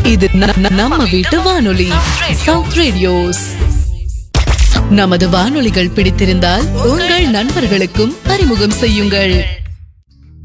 இது நம்ம வீட்டு வானொலி சவுத் ரேடியோஸ். நமது வானொலிகள் பிடித்திருந்தால் உங்கள் நண்பர்களுக்கும் அறிமுகம் செய்யுங்கள்.